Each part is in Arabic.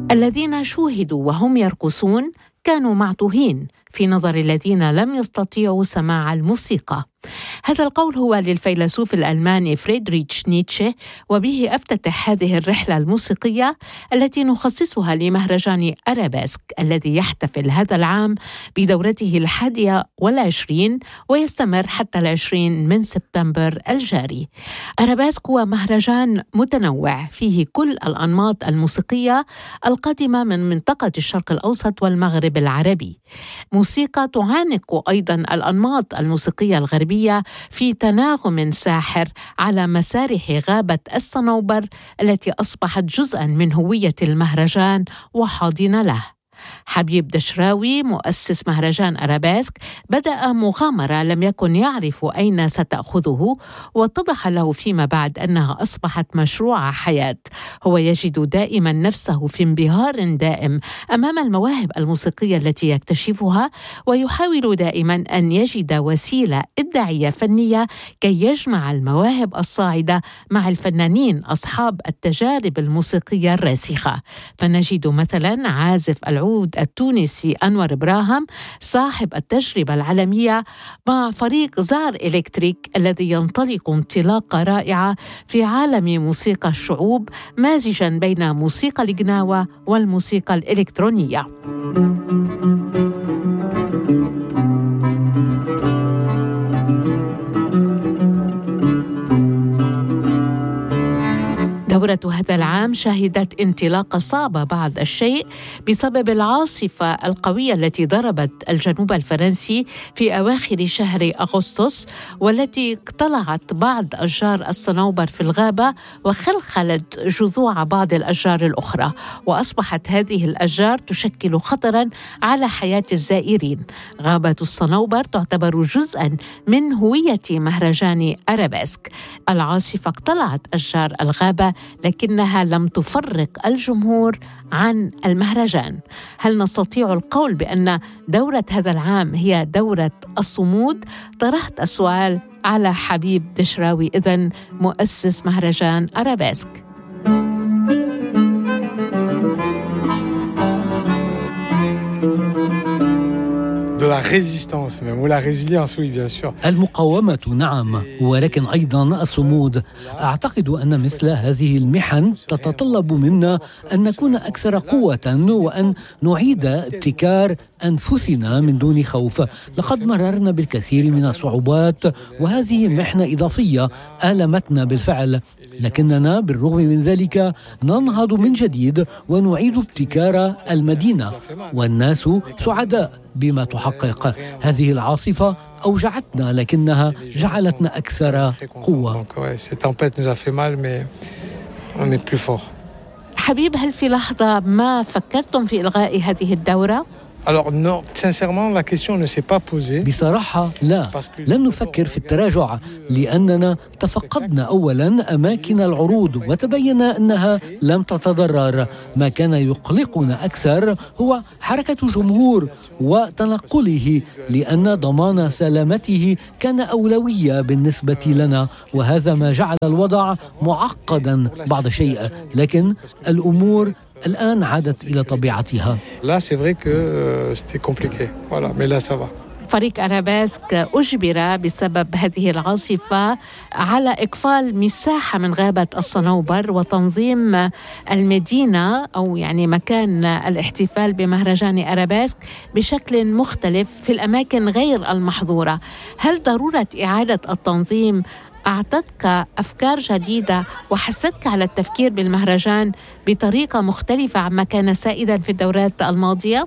الذين شوهدوا وهم يرقصون كانوا معتوهين في نظر الذين لم يستطيعوا سماع الموسيقى. هذا القول هو للفيلسوف الألماني فريدريش نيتشه، وبه أفتتح هذه الرحلة الموسيقية التي نخصصها لمهرجان أرابيسك الذي يحتفل هذا العام بدورته 21 ويستمر حتى 20 سبتمبر الجاري. أرابيسك هو مهرجان متنوع فيه كل الأنماط الموسيقية القادمة من منطقة الشرق الأوسط والمغرب العربي، موسيقى تعانق أيضا الأنماط الموسيقية الغربية في تناغم ساحر على مسارح غابة الصنوبر التي أصبحت جزءا من هوية المهرجان وحاضنة له. حبيب دشراوي مؤسس مهرجان أرابيسك بدأ مغامرة لم يكن يعرف أين ستأخذه، واتضح له فيما بعد أنها أصبحت مشروع حياة. هو يجد دائما نفسه في انبهار دائم أمام المواهب الموسيقية التي يكتشفها، ويحاول دائما أن يجد وسيلة إبداعية فنية كي يجمع المواهب الصاعدة مع الفنانين أصحاب التجارب الموسيقية الراسخة. فنجد مثلا عازف العود التونسي أنور براهم صاحب التجربة العالمية مع فريق زار إلكتريك الذي ينطلق انطلاقة رائعة في عالم موسيقى الشعوب، مازجا بين موسيقى الغناوة والموسيقى الإلكترونية. دورة هذا العام شهدت انطلاقة صعبة بعض الشيء بسبب العاصفة القوية التي ضربت الجنوب الفرنسي في أواخر شهر أغسطس، والتي اقتلعت بعض أشجار الصنوبر في الغابة وخلخلت جذوع بعض الأشجار الأخرى، وأصبحت هذه الأشجار تشكل خطرا على حياة الزائرين. غابة الصنوبر تعتبر جزءا من هوية مهرجان أرابيسك. العاصفة اقتلعت أشجار الغابة لكنها لم تفرق الجمهور عن المهرجان. هل نستطيع القول بأن دورة هذا العام هي دورة الصمود؟ طرحت السؤال على حبيب دشراوي إذن مؤسس مهرجان أرابيسك. المقاومة نعم، ولكن أيضا الصمود. أعتقد أن مثل هذه المحن تتطلب منا أن نكون أكثر قوة وأن نعيد ابتكار أنفسنا من دون خوف. لقد مررنا بالكثير من الصعوبات، وهذه محنة إضافية آلمتنا بالفعل، لكننا بالرغم من ذلك ننهض من جديد ونعيد ابتكار المدينة، والناس سعداء بما تحقق. هذه العاصفة أوجعتنا لكنها جعلتنا أكثر قوة. حبيب، هل في لحظة ما فكرتم في إلغاء هذه الدورة؟ بصراحة لا، لم نفكر في التراجع، لأننا تفقدنا أولا أماكن العروض وتبين أنها لم تتضرر. ما كان يقلقنا أكثر هو حركة الجمهور وتنقله، لأن ضمان سلامته كان أولوية بالنسبة لنا، وهذا ما جعل الوضع معقدا بعض الشيء، لكن الأمور الآن عادت إلى طبيعتها. فريق أرابيسك أجبر بسبب هذه العاصفة على إقفال مساحة من غابة الصنوبر وتنظيم المدينة أو يعني مكان الاحتفال بمهرجان أرابيسك بشكل مختلف في الأماكن غير المحظورة. هل ضرورة إعادة التنظيم أعطتك أفكار جديدة وحثتك على التفكير بالمهرجان بطريقة مختلفة عما كان سائدا في الدورات الماضية؟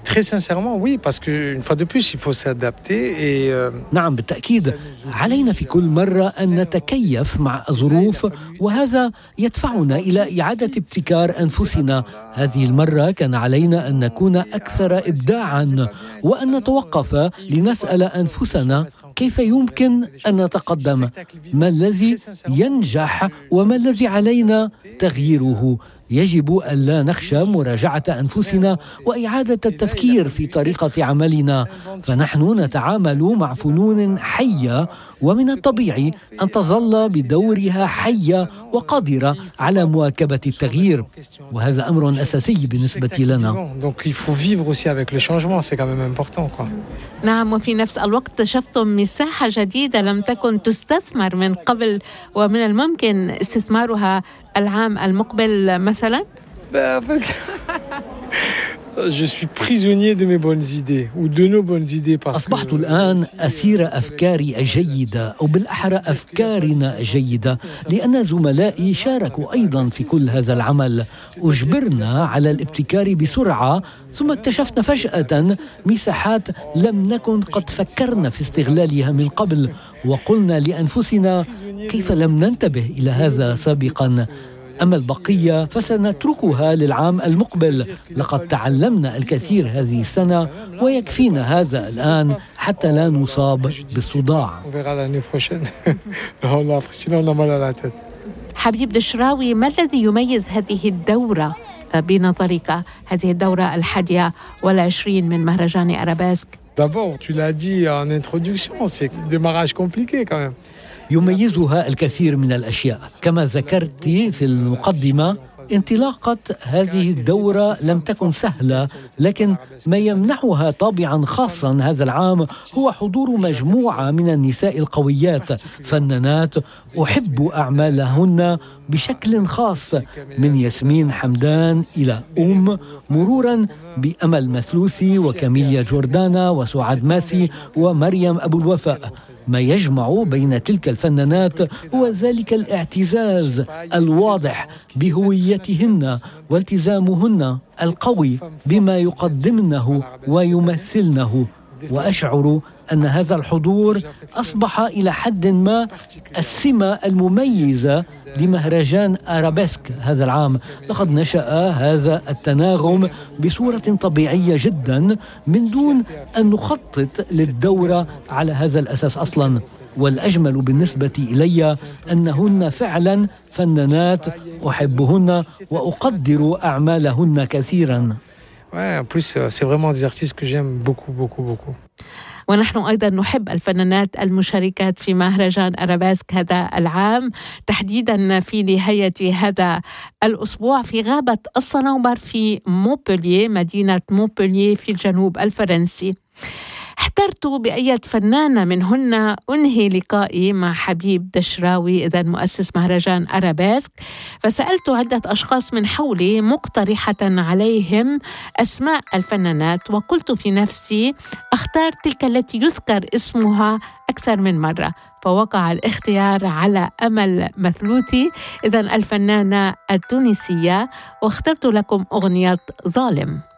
نعم بالتأكيد، علينا في كل مرة أن نتكيف مع الظروف، وهذا يدفعنا إلى إعادة ابتكار أنفسنا. هذه المرة كان علينا أن نكون أكثر إبداعا وأن نتوقف لنسأل أنفسنا كيف يمكن أن نتقدم، ما الذي ينجح وما الذي علينا تغييره. يجب ألا نخشى مراجعة أنفسنا وإعادة التفكير في طريقة عملنا، فنحن نتعامل مع فنون حية، ومن الطبيعي أن تظل بدورها حية وقادرة على مواكبة التغيير، وهذا أمر أساسي بالنسبة لنا. نعم، وفي نفس الوقت اكتشفتم مساحة جديدة لم تكن تستثمر من قبل، ومن الممكن استثمارها العام المقبل مثلا. أصبحت الآن أسير أفكاري الجيدة، أو بالأحرى أفكارنا الجيدة، لأن زملائي شاركوا أيضا في كل هذا العمل. أجبرنا على الابتكار بسرعة، ثم اكتشفنا فجأة مساحات لم نكن قد فكرنا في استغلالها من قبل، وقلنا لأنفسنا كيف لم ننتبه إلى هذا سابقا. أما البقية فسنتركها للعام المقبل. لقد تعلمنا الكثير هذه السنة، ويكفينا هذا الآن حتى لا نصاب بالصداع. حبيب دشراوي، ما الذي يميز هذه الدورة بنظرك، هذه الدورة 21 من مهرجان أرابيسك؟ يميزها الكثير من الأشياء كما ذكرت في المقدمة. انطلاقة هذه الدورة لم تكن سهلة، لكن ما يمنحها طابعا خاصا هذا العام هو حضور مجموعة من النساء القويات، فنانات أحب أعمالهن بشكل خاص، من ياسمين حمدان إلى مرورا بأمل مثلوثي وكاميليا جوردانا وسعاد ماسي ومريم أبو الوفاء. ما يجمع بين تلك الفنانات هو ذلك الاعتزاز الواضح بهويتهن والتزامهن القوي بما يقدمنه ويمثلنه، وأشعر أن هذا الحضور أصبح إلى حد ما السمة المميزة لمهرجان أرابيسك هذا العام. لقد نشأ هذا التناغم بصورة طبيعية جدا من دون أن نخطط للدورة على هذا الأساس أصلا. والأجمل بالنسبة إلي أنهن فعلا فنانات أحبهن وأقدر أعمالهن كثيرا. ونحن أيضا نحب الفنانات المشاركات في مهرجان أرابيسك هذا العام، تحديدا في نهاية هذا الأسبوع في غابة الصنوبر في مونبولييه، مدينة مونبولييه في الجنوب الفرنسي. احترت بأية فنانة منهن أنهي لقائي مع حبيب دشراوي إذن مؤسس مهرجان أرابيسك، فسألت عدة أشخاص من حولي مقترحة عليهم أسماء الفنانات، وقلت في نفسي أختار تلك التي يذكر اسمها أكثر من مرة، فوقع الاختيار على أمل مثلوثي إذن الفنانة التونسية، واخترت لكم أغنية ظالم.